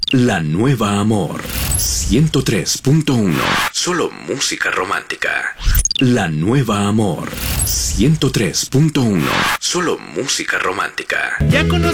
La Nueva Amor 103.1. Solo música romántica. La Nueva Amor 103.1. Solo música romántica. Ya